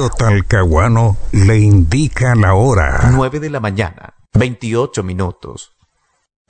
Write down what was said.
Radio Talcahuano le indica la hora. 9 de la mañana, 28 minutos.